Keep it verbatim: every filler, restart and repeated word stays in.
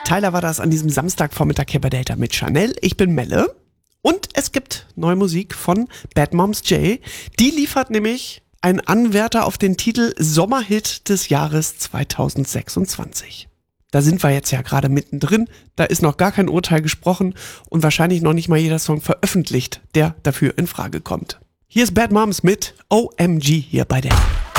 Tyler war das an diesem Samstagvormittag hier bei Delta mit Chanel. Ich bin Melle und es gibt neue Musik von Bad Moms J. Die liefert nämlich einen Anwärter auf den Titel Sommerhit des Jahres zweitausendsechsundzwanzig. Da sind wir jetzt ja gerade mittendrin, da ist noch gar kein Urteil gesprochen und wahrscheinlich noch nicht mal jeder Song veröffentlicht, der dafür in Frage kommt. Hier ist Bad Moms mit O M G hier bei Delta.